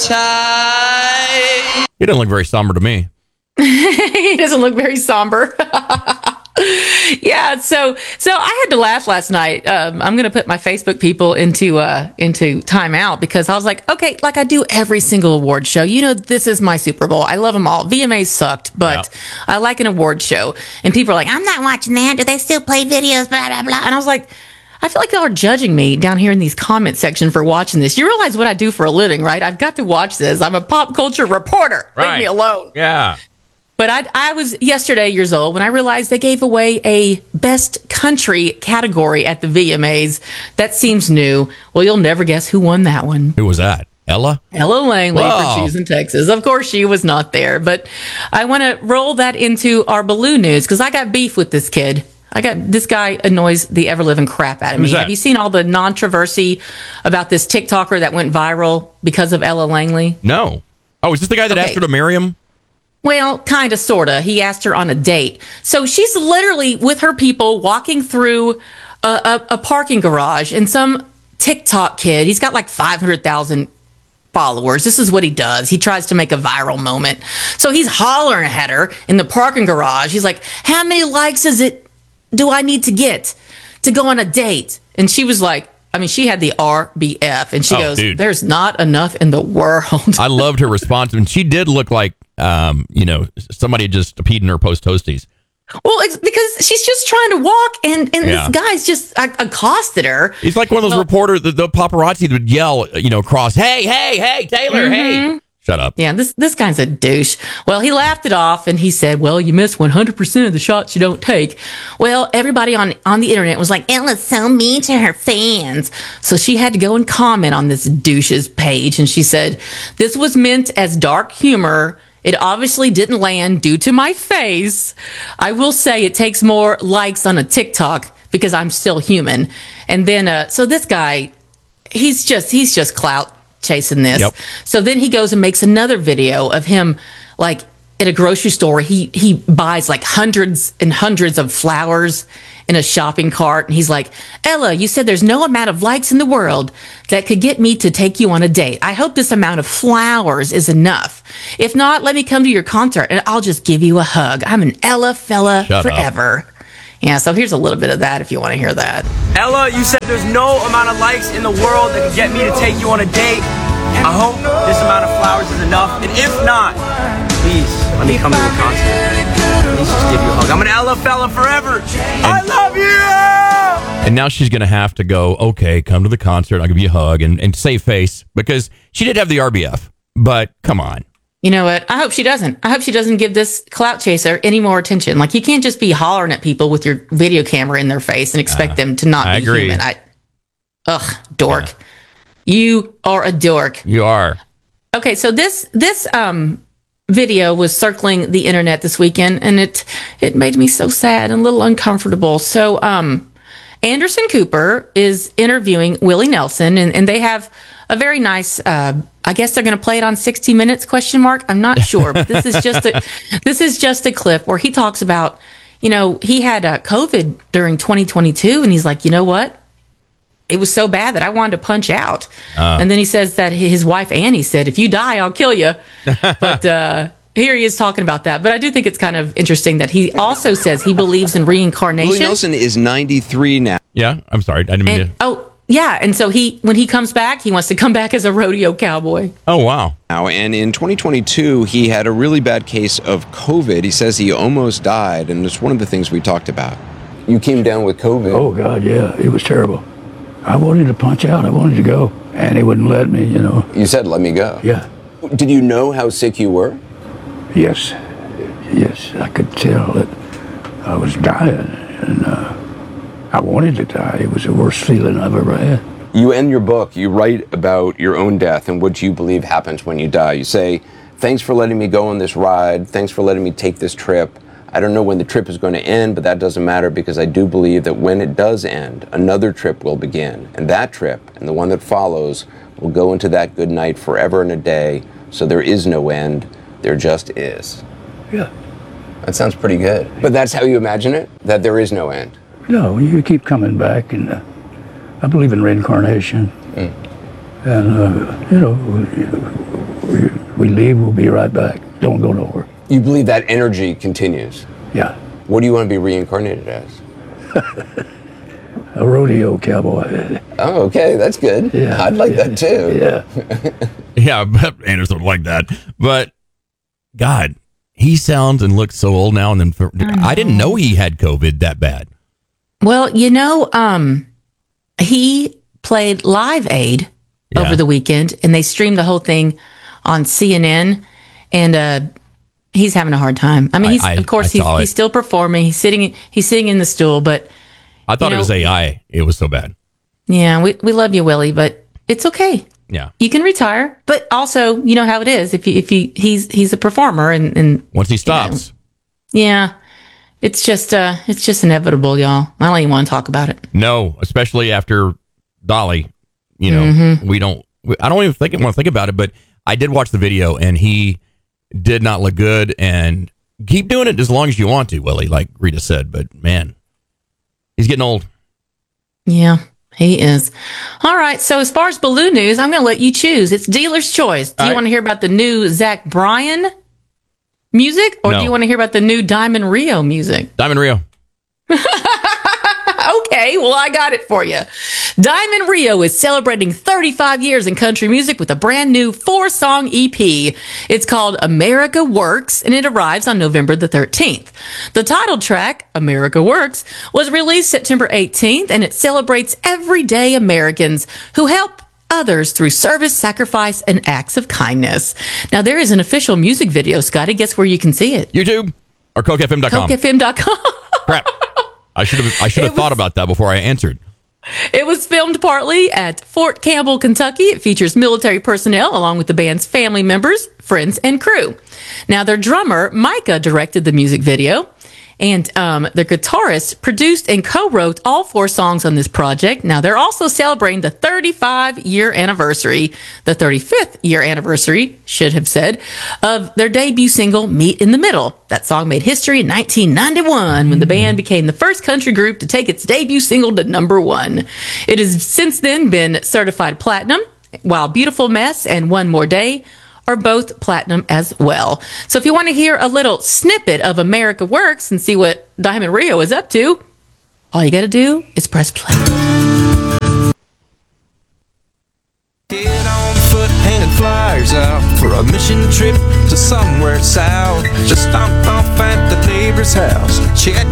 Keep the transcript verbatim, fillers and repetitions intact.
shy. He doesn't look very somber to me. He doesn't look very somber. Yeah, so so I had to laugh last night. Um, I'm going to put my Facebook people into uh, into timeout because I was like, okay, like I do every single award show. You know, this is my Super Bowl. I love them all. V M As sucked, but yeah. I like an award show. And people are like, I'm not watching that. Do they still play videos? Blah, blah, blah. And I was like, I feel like y'all are judging me down here in these comment section for watching this. You realize what I do for a living, right? I've got to watch this. I'm a pop culture reporter. Right. Leave me alone. Yeah. But I, I was yesterday years old when I realized they gave away a best country category at the V M As. That seems new. Well, you'll never guess who won that one. Who was that? Ella? Ella Langley Whoa. for Choosing Texas. Of course, she was not there. But I want to roll that into our Baloo news because I got beef with this kid. I got this guy annoys the ever living crap out of me. Who's that? Have you seen all the controversy about this TikToker that went viral because of Ella Langley? No. Oh, is this the guy that Okay. asked her to marry him? Well, kind of, sort of. He asked her on a date. So she's literally with her people walking through a, a, a parking garage, and some TikTok kid, he's got like five hundred thousand followers. This is what he does. He tries to make a viral moment. So he's hollering at her in the parking garage. He's like, how many likes is it do I need to get to go on a date? And she was like, I mean, she had the R B F, and she Oh, goes, dude. there's not enough in the world. I loved her response. And she did look like, um, you know, somebody had just peed in her post toasties. Well, it's because she's just trying to walk, and, and Yeah. this guy's just uh, accosted her. He's like one of those Well- reporters, the, the paparazzi that would yell, you know, across, hey, hey, hey, Taylor, hey. Shut up. Yeah, this this guy's a douche. Well, he laughed it off, and he said, well, you miss one hundred percent of the shots you don't take. Well, everybody on, on the internet was like, Ella's so mean to her fans. So she had to go and comment on this douche's page, and she said, this was meant as dark humor. It obviously didn't land due to my face. I will say it takes more likes on a TikTok because I'm still human. And then, uh, so this guy, he's just, he's just clout chasing this. Yep. So then he goes and makes another video of him, like, at a grocery store. He, he buys like hundreds and hundreds of flowers in a shopping cart. And he's like, Ella, you said there's no amount of likes in the world that could get me to take you on a date. I hope this amount of flowers is enough. If not, let me come to your concert and I'll just give you a hug. I'm an Ella fella Shut up. forever. Yeah, so here's a little bit of that if you want to hear that. Ella, you said there's no amount of likes in the world that could get me to take you on a date. I hope this amount of flowers is enough. And if not, please let me come to the concert. Please just give you a hug. I'm an Ella fella forever. I love you! And now she's going to have to go, okay, come to the concert. I'll give you a hug and, and save face because she did have the R B F. But come on. You know what? I hope she doesn't. I hope she doesn't give this clout chaser any more attention. Like, you can't just be hollering at people with your video camera in their face and expect Uh, them to not I be agree. human. I, ugh, dork. You are a dork. You are. Okay, so this this um video was circling the internet this weekend, and it it made me so sad and a little uncomfortable. So um, Anderson Cooper is interviewing Willie Nelson, and, and they have a very nice. Uh, I guess they're going to play it on sixty minutes? Question mark. I'm not sure, but this is just a this is just a clip where he talks about, you know, he had uh, COVID during twenty twenty-two, and he's like, you know what? It was so bad that I wanted to punch out. Uh. And then he says that his wife, Annie, said, if you die, I'll kill you. But uh, here he is talking about that. But I do think it's kind of interesting that he also says he believes in reincarnation. Willie Nelson is ninety-three now. Yeah, I'm sorry. I didn't mean And, to. oh, yeah. And so he, when he comes back, he wants to come back as a rodeo cowboy. Oh, wow. Now, and in twenty twenty-two, he had a really bad case of COVID. He says he almost died, and it's one of the things we talked about. You came down with COVID. Oh, God, yeah, it was terrible. I wanted to punch out. I wanted to go, and he wouldn't let me, you know. You said, let me go. Yeah, Did you know how sick you were? yes, yes, I could tell that I was dying, and uh, I wanted to die. It was the worst feeling I've ever had. You end your book, you write about your own death and what you believe happens when you die. You say, thanks for letting me go on this ride. Thanks for letting me take this trip. I don't know when the trip is going to end, but that doesn't matter because I do believe that when it does end, another trip will begin. And that trip, and the one that follows, will go into that good night forever and a day. So there is no end. There just is. Yeah. That sounds pretty good. But that's how you imagine it? That there is no end? No, you keep coming back, and uh, I believe in reincarnation. Mm. And, uh, you know, We leave, we'll be right back. Don't go nowhere. You believe that energy continues? Yeah. What do you want to be reincarnated as? A rodeo cowboy. Oh, okay, that's good. Yeah. I'd like yeah, that too. Yeah. Yeah, but Anderson would like that. But God, he sounds and looks so old now. And then for, I, I didn't know he had COVID that bad. Well, you know, um, he played Live Aid Yeah. over the weekend, and they streamed the whole thing on C N N, and uh, he's having a hard time. I mean, I- he's I- of course I he's, saw it. he's still performing. He's sitting he's sitting in the stool, but I thought You it was know- A I. It was so bad. yeah, we we love you, Willie, but it's okay. Yeah. You can retire, but also you know how it is. If you if you he's he's a performer, and and Once he stops. yeah, it's just uh it's just inevitable, y'all. I don't even want to talk about it. No, especially after Dolly. You know, Mm-hmm. we don't. we- I don't even think want to think about it. But I did watch the video, and he did not look good. And keep doing it as long as you want to, Willie. Like Rita said. But man, he's getting old. Yeah, he is. All right. So as far as Baloo news, I'm going to let you choose. It's dealer's choice. Do All you right. want to hear about the new Zach Bryan music, or No. do you want to hear about the new Diamond Rio music? Diamond Rio. Okay, well, I got it for you. Diamond Rio is celebrating thirty-five years in country music with a brand new four song E P. It's called America Works, and it arrives on November the thirteenth. The title track, America Works, was released September eighteenth, and it celebrates everyday Americans who help others through service, sacrifice, and acts of kindness. Now, there is an official music video, Scotty. Guess where you can see it? YouTube or coke f m dot com. coke f m dot com. Crap. I should have. I should have It thought was- about that before I answered. It was filmed partly at Fort Campbell, Kentucky. It features military personnel along with the band's family members, friends, and crew. Now, their drummer, Micah, directed the music video, and um, the guitarist produced and co-wrote all four songs on this project. Now, they're also celebrating the thirty-five year anniversary, the thirty-fifth year anniversary, should have said, of their debut single, Meet in the Middle. That song made history in nineteen ninety-one when the band became the first country group to take its debut single to number one. It has since then been certified platinum, while Beautiful Mess and One More Day are both platinum as well. So if you want to hear a little snippet of America Works and see what Diamond Rio is up to, all you got to do is press play.